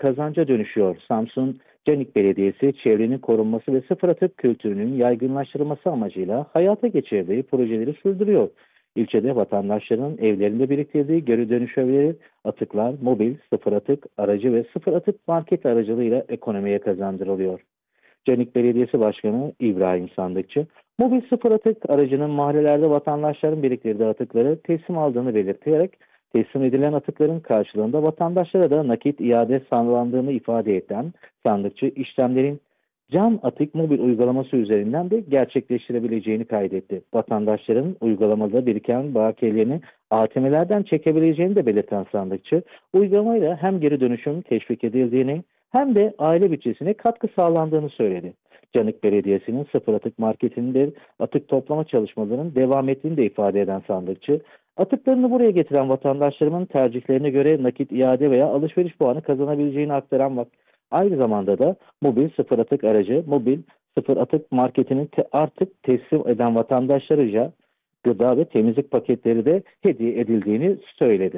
kazanca dönüşüyor. Samsun Canik Belediyesi çevrenin korunması ve sıfır atık kültürünün yaygınlaştırılması amacıyla hayata geçirdiği projeleri sürdürüyor. İlçede vatandaşların evlerinde biriktirdiği geri dönüşebilir atıklar mobil sıfır atık aracı ve sıfır atık market aracılığıyla ekonomiye kazandırılıyor. Canik Belediyesi Başkanı İbrahim Sandıkçı, mobil sıfır atık aracının mahallelerde vatandaşların biriktirdiği atıkları teslim aldığını belirterek, teslim edilen atıkların karşılığında vatandaşlara da nakit iade sağlandığını ifade eden Sandıkçı, işlemlerin Can Atık mobil uygulaması üzerinden de gerçekleştirebileceğini kaydetti. Vatandaşların uygulamada biriken bakiyelerini ATM'lerden çekebileceğini de belirten Sandıkçı, uygulamayla hem geri dönüşüm teşvik edildiğini hem de aile bütçesine katkı sağlandığını söyledi. Canik Belediyesi'nin sıfır atık marketinde atık toplama çalışmalarının devam ettiğini de ifade eden Sandıkçı, atıklarını buraya getiren vatandaşlarımın tercihlerine göre nakit iade veya alışveriş puanı kazanabileceğini aktaran aynı zamanda da mobil sıfır atık aracı, mobil sıfır atık marketinin artık teslim eden vatandaşlarıca gıda ve temizlik paketleri de hediye edildiğini söyledi.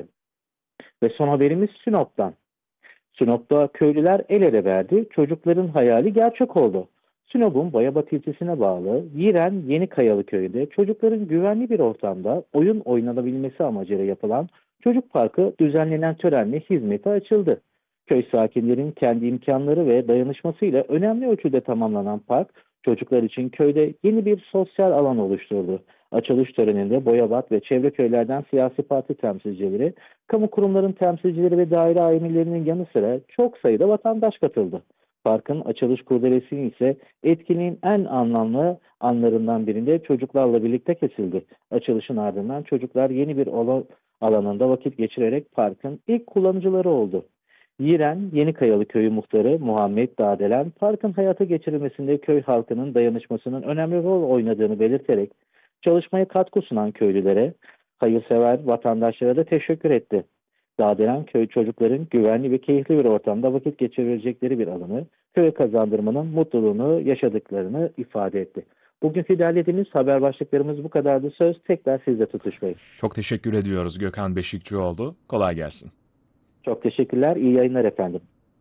Ve son haberimiz Sinop'tan. Sinop'ta köylüler el ele verdi, çocukların hayali gerçek oldu. Sinop'un Boyabat ilçesine bağlı Yiren Yenikayalı köyünde çocukların güvenli bir ortamda oyun oynanabilmesi amacıyla yapılan çocuk parkı düzenlenen törenle hizmete açıldı. Köy sakinlerin kendi imkanları ve dayanışmasıyla önemli ölçüde tamamlanan park, çocuklar için köyde yeni bir sosyal alan oluşturdu. Açılış töreninde Boyabat ve çevre köylerden siyasi parti temsilcileri, kamu kurumların temsilcileri ve daire amirlerinin yanı sıra çok sayıda vatandaş katıldı. Parkın açılış kurdelesinin ise etkinliğin en anlamlı anlarından birinde çocuklarla birlikte kesildi. Açılışın ardından çocuklar yeni bir alanında vakit geçirerek parkın ilk kullanıcıları oldu. Yiren Yenikayalı Köyü Muhtarı Muhammed Dağdelen, parkın hayata geçirilmesinde köy halkının dayanışmasının önemli rol oynadığını belirterek çalışmaya katkı sunan köylülere, hayırsever vatandaşlara da teşekkür etti. Dağdelen köy çocukların güvenli ve keyifli bir ortamda vakit geçirebilecekleri bir alanı köye kazandırmanın mutluluğunu yaşadıklarını ifade etti. Bugünkü derlediğimiz haber başlıklarımız bu kadardı. Söz tekrar sizde Tutuş Bey. Çok teşekkür ediyoruz Gökhan Beşikçioğlu. Kolay gelsin. Çok teşekkürler. İyi yayınlar efendim.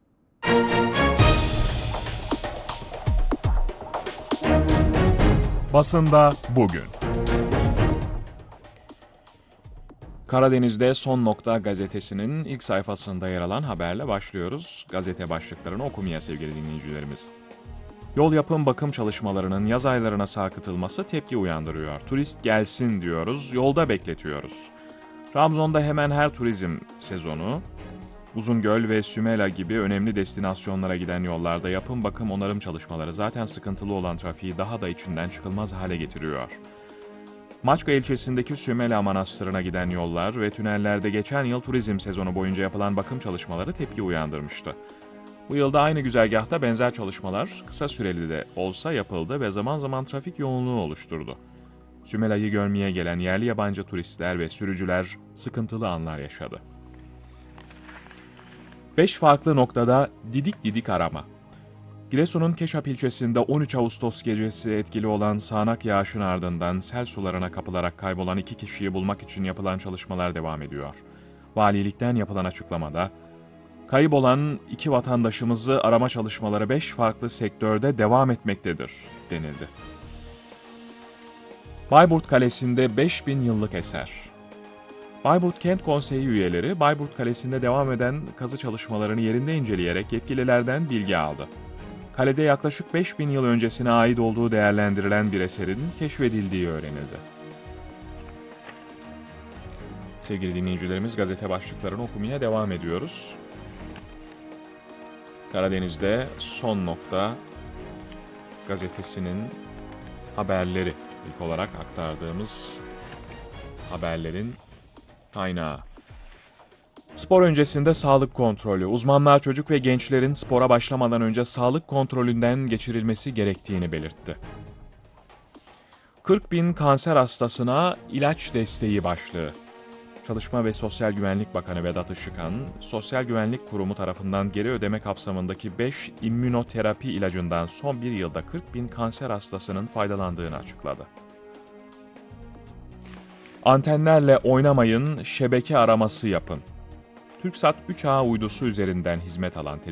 Basında bugün. Karadeniz'de Son Nokta gazetesinin ilk sayfasında yer alan haberle başlıyoruz. Gazete başlıklarını okumaya sevgili dinleyicilerimiz. Yol yapım bakım çalışmalarının yaz aylarına sarkıtılması tepki uyandırıyor. Turist gelsin diyoruz, yolda bekletiyoruz. Trabzon'da hemen her turizm sezonu, Uzungöl ve Sümela gibi önemli destinasyonlara giden yollarda yapım bakım onarım çalışmaları zaten sıkıntılı olan trafiği daha da içinden çıkılmaz hale getiriyor. Maçka ilçesindeki Sümela Manastırı'na giden yollar ve tünellerde geçen yıl turizm sezonu boyunca yapılan bakım çalışmaları tepki uyandırmıştı. Bu yılda aynı güzergahta benzer çalışmalar kısa süreli de olsa yapıldı ve zaman zaman trafik yoğunluğu oluşturdu. Sümela'yı görmeye gelen yerli yabancı turistler ve sürücüler sıkıntılı anlar yaşadı. 5 farklı noktada didik didik arama. Giresun'un Keşap ilçesinde 13 Ağustos gecesi etkili olan sağanak yağışın ardından sel sularına kapılarak kaybolan 2 kişiyi bulmak için yapılan çalışmalar devam ediyor. Valilikten yapılan açıklamada, kaybolan 2 vatandaşımızı arama çalışmaları 5 farklı sektörde devam etmektedir denildi. Bayburt Kalesi'nde 5000 yıllık eser. Bayburt Kent Konseyi üyeleri, Bayburt Kalesi'nde devam eden kazı çalışmalarını yerinde inceleyerek yetkililerden bilgi aldı. Kalede yaklaşık 5000 yıl öncesine ait olduğu değerlendirilen bir eserin keşfedildiği öğrenildi. Sevgili dinleyicilerimiz, gazete başlıklarını okumaya devam ediyoruz. Karadeniz'de Son Nokta gazetesinin haberleri, ilk olarak aktardığımız haberlerin kaynağı. Spor öncesinde sağlık kontrolü. Uzmanlar çocuk ve gençlerin spora başlamadan önce sağlık kontrolünden geçirilmesi gerektiğini belirtti. 40.000 kanser hastasına ilaç desteği başlığı. Çalışma ve Sosyal Güvenlik Bakanı Vedat Işıkhan, Sosyal Güvenlik Kurumu tarafından geri ödeme kapsamındaki 5 immünoterapi ilacından son bir yılda 40.000 kanser hastasının faydalandığını açıkladı. Antenlerle oynamayın, şebeke araması yapın. TürkSat 3A uydusu üzerinden hizmet alan